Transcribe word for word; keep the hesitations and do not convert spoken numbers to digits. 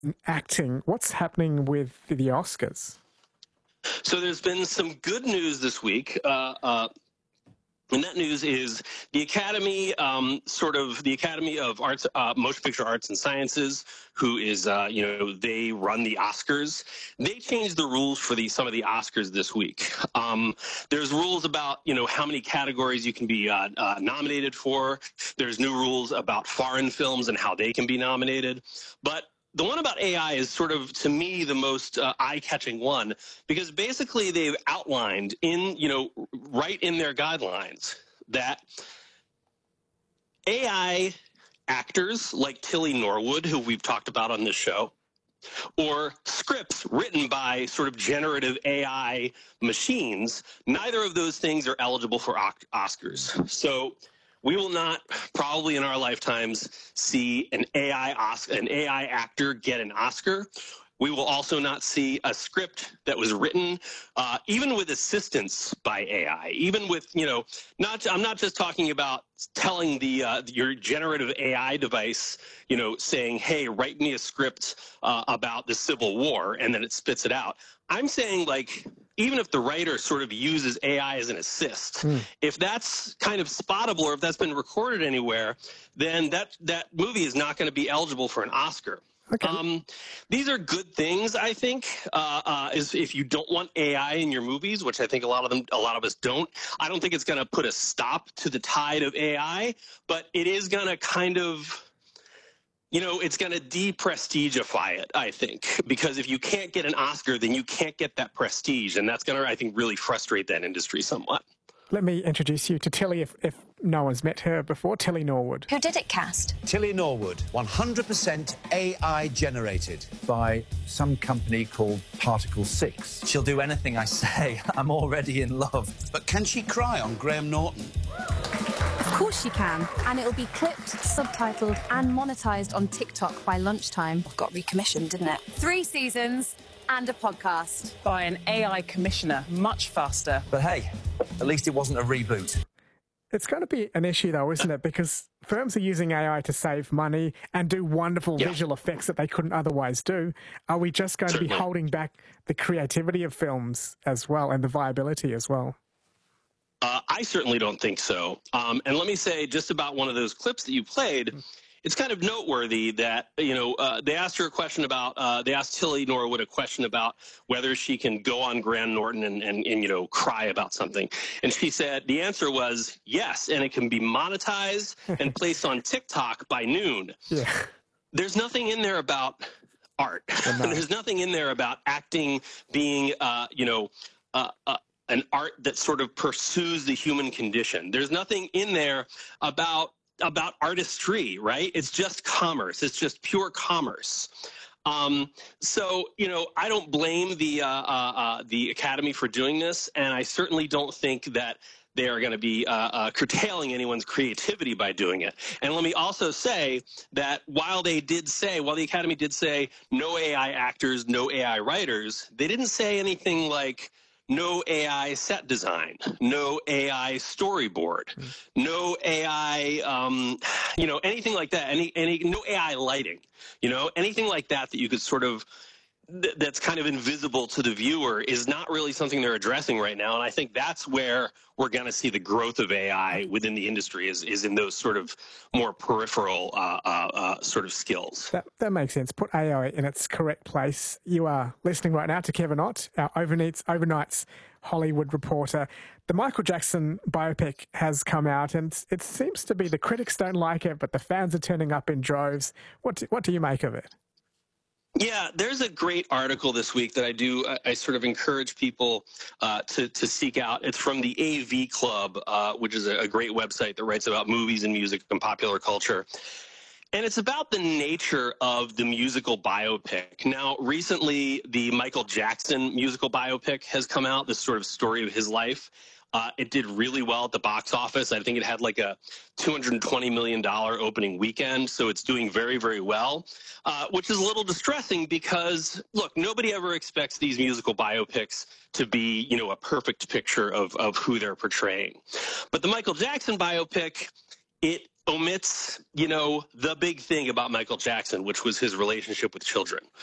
acting. What's happening with the Oscars? So there's been some good news this week. Uh, uh, and that news is the Academy, um, sort of the Academy of Arts, uh, Motion Picture Arts and Sciences, who is, uh, you know, they run the Oscars. They changed the rules for the some of the Oscars this week. Um, there's rules about, you know, how many categories you can be uh, uh, nominated for. There's new rules about foreign films and how they can be nominated. But the one about A I is sort of, to me, the most uh, eye-catching one, because basically they've outlined in, you know, right in their guidelines that A I actors like Tilly Norwood, who we've talked about on this show, or scripts written by sort of generative A I machines, neither of those things are eligible for Oscars. So we will not probably in our lifetimes see an A I Oscar, an A I actor get an Oscar. We will also not see a script that was written, uh, even with assistance by A I, even with, you know, not, I'm not just talking about telling the, uh, your generative A I device, you know, saying, hey, write me a script uh, about the Civil War, and then it spits it out. I'm saying, like, even if the writer sort of uses A I as an assist, mm. if that's kind of spottable or if that's been recorded anywhere, then that, that movie is not going to be eligible for an Oscar. Okay. Um, these are good things, I think, uh, uh, is if you don't want A I in your movies, which I think a lot of them, a lot of us don't. I don't think it's going to put a stop to the tide of A I, but it is going to kind of, you know, it's going to de-prestigify it, I think, because if you can't get an Oscar, then you can't get that prestige, and that's going to, I think, really frustrate that industry somewhat. Let me introduce you to Tilly, if, if no one's met her before, Tilly Norwood. Who did it cast? Tilly Norwood, one hundred percent A I generated by some company called Particle six. She'll do anything I say. I'm already in love. But can she cry on Graham Norton? Of course she can, and it'll be clipped, subtitled and monetised on TikTok by lunchtime. Got recommissioned, didn't it? Three seasons and a podcast. By an A I commissioner, much faster. But hey, at least it wasn't a reboot. It's going to be an issue, though, isn't it? Because firms are using A I to save money and do wonderful yeah. visual effects that they couldn't otherwise do. Are we just going Certainly. to be holding back the creativity of films as well and the viability as well? Uh, I certainly don't think so. Um, and let me say just about one of those clips that you played, it's kind of noteworthy that, you know, uh, they asked her a question about, uh, they asked Tilly Norwood a question about whether she can go on Graham Norton and, and, and, you know, cry about something. And she said the answer was yes, and it can be monetized and placed on TikTok by noon. Yeah. There's nothing in there about art. There's nothing in there about acting being, uh, you know, uh, uh, an art that sort of pursues the human condition. There's nothing in there about about artistry, right? It's just commerce. It's just pure commerce. Um, so, you know, I don't blame the uh, uh, uh, the Academy for doing this, and I certainly don't think that they are going to be uh, uh, curtailing anyone's creativity by doing it. And let me also say that while they did say, while the Academy did say no A I actors, no A I writers, they didn't say anything like no A I set design, no A I storyboard, mm. no A I, um, you know, anything like that, any, any, no A I lighting, you know, anything like that that you could sort of, th that's kind of invisible to the viewer is not really something they're addressing right now. And I think that's where we're going to see the growth of A I within the industry is, is in those sort of more peripheral uh, uh, uh, sort of skills. That, that makes sense. Put A I in its correct place. You are listening right now to Kevin Ott, our Overnights, Overnight's Hollywood reporter. The Michael Jackson biopic has come out, and it seems to be the critics don't like it, but the fans are turning up in droves. What do, what do you make of it? Yeah, there's a great article this week that I do. I, I sort of encourage people uh, to, to seek out. It's from the A V Club, uh, which is a, a great website that writes about movies and music and popular culture. And it's about the nature of the musical biopic. Now, recently, the Michael Jackson musical biopic has come out, this sort of story of his life. Uh, it did really well at the box office. I think it had like a two hundred twenty million dollars opening weekend, so it's doing very, very well, uh, which is a little distressing because, look, nobody ever expects these musical biopics to be, you know, a perfect picture of, of who they're portraying. But the Michael Jackson biopic, it omits, you know, the big thing about Michael Jackson, which was his relationship with children.